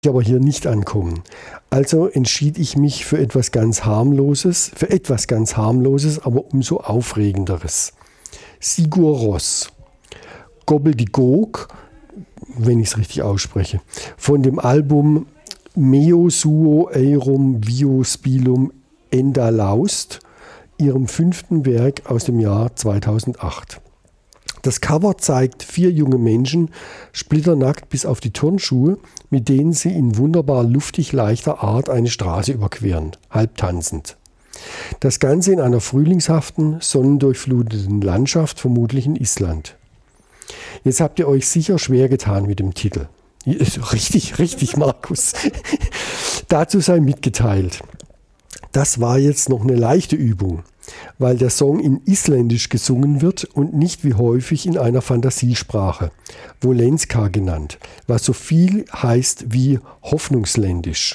aber hier nicht ankommen. Also entschied ich mich für etwas ganz Harmloses, aber umso Aufregenderes. Sigur Rós, Gobbeldigook, wenn ich es richtig ausspreche, von dem Album Meo suo eirum vio spilum endalaust, ihrem 5. Werk aus dem Jahr 2008. Das Cover zeigt 4 junge Menschen, splitternackt bis auf die Turnschuhe, mit denen sie in wunderbar luftig leichter Art eine Straße überqueren, halb tanzend. Das Ganze in einer frühlingshaften, sonnendurchfluteten Landschaft, vermutlich in Island. Jetzt habt ihr euch sicher schwer getan mit dem Titel. Richtig, Markus. Dazu sei mitgeteilt. Das war jetzt noch eine leichte Übung, weil der Song in Isländisch gesungen wird und nicht wie häufig in einer Fantasiesprache, Volenska genannt, was so viel heißt wie Hoffnungsländisch.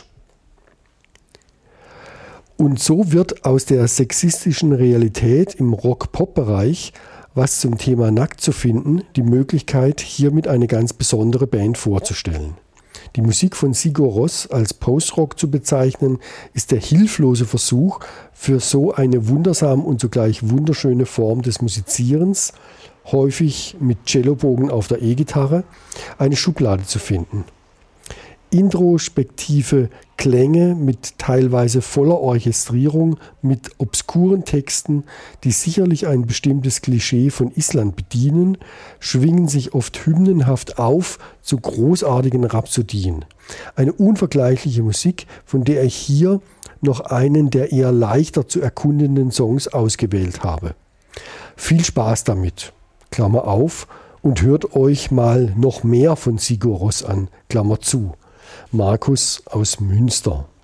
Und so wird aus der sexistischen Realität im Rock-Pop-Bereich, was zum Thema Nackt zu finden, die Möglichkeit, hiermit eine ganz besondere Band vorzustellen. Die Musik von Sigur Rós als Post-Rock zu bezeichnen, ist der hilflose Versuch, für so eine wundersame und zugleich wunderschöne Form des Musizierens, häufig mit Cellobogen auf der E-Gitarre, eine Schublade zu finden. Introspektive Klänge mit teilweise voller Orchestrierung, mit obskuren Texten, die sicherlich ein bestimmtes Klischee von Island bedienen, schwingen sich oft hymnenhaft auf zu großartigen Rhapsodien. Eine unvergleichliche Musik, von der ich hier noch einen der eher leichter zu erkundenden Songs ausgewählt habe. Viel Spaß damit, Klammer auf, und hört euch mal noch mehr von Sigur Rós an, Klammer zu. Markus aus Münster.